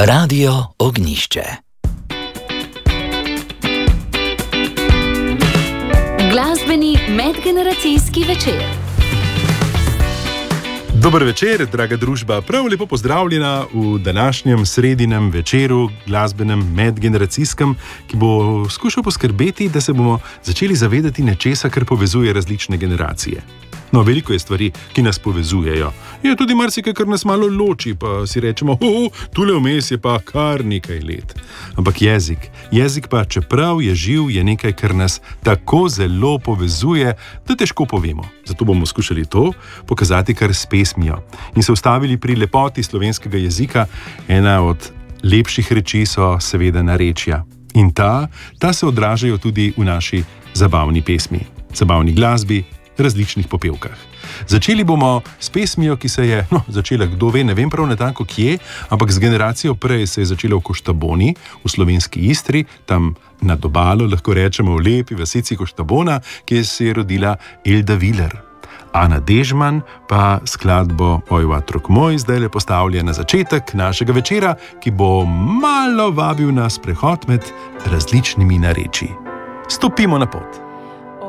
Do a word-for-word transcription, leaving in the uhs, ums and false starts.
Radio Ognišče. Glasbeni medgeneracijski večer. Dober večer, draga družba, prav lepo pozdravljena v današnjem sredinem večeru, glasbenem medgeneracijskem, ki bo skušal poskrbeti, da se bomo začeli zavedati nečesa, kar povezuje različne generacije. No, veliko je stvari, ki nas povezujejo. Je tudi marsikaj, kar nas malo loči, pa si rečemo, oh, tule vmes je pa kar nekaj let. Ampak jezik, jezik pa, čeprav je živ, je nekaj, kar nas tako zelo povezuje, da težko povemo. Zato bomo skušali to pokazati kar s pesmijo. In se ustavili pri lepoti slovenskega jezika. Ena od lepših reči so seveda narečja. In ta, ta se odražajo tudi v naši zabavni pesmi, zabavni glasbi, različnih popevkah. Začeli bomo s pesmijo, ki se je no, začela, kdo ve, ne vem prav natanko kje, ampak z generacijo prej se je začela v Koštaboni, v slovenski Istri, tam nad obalo, lahko rečemo v lepi vasici Koštabona, kjer se je rodila Elda Viler. Ana Dežman pa skladbo Oj, otrok moj zdaj le postavlja na začetek našega večera, ki bo malo vabil na sprehod med različnimi narečji. Stopimo na pot.